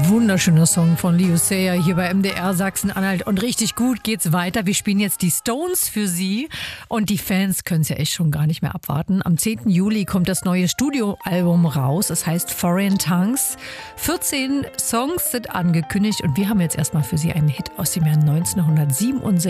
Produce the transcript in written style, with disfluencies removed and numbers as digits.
Wunderschöner Song von Leo Sayer hier bei MDR Sachsen-Anhalt. Und richtig gut geht's weiter. Wir spielen jetzt die Stones für Sie. Und die Fans können es ja echt schon gar nicht mehr abwarten. Am 10. Juli kommt das neue Studioalbum raus. Es heißt Foreign Tongues. 14 Songs sind angekündigt. Und wir haben jetzt erstmal für Sie einen Hit aus dem Jahr 1967.